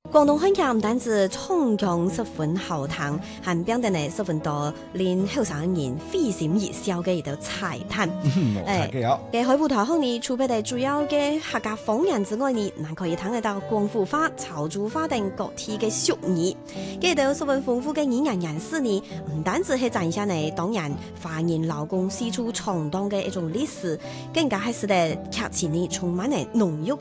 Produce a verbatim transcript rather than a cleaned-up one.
廣東漢劇唔單止充講十分好聽，還表達呢十分多令後生人會心一笑嘅一道彩蛋。 誒， 嘅海舞台後呢，除咗主要嘅客家方言之外呢，還可以聽得到廣府話、潮州話等各地嘅俗語。嘅道十分豐富嘅語言元素呢，唔單止係展現呢當然華人勞工四處闖蕩嘅一種歷史，更加係使得劇情呢充滿呢濃郁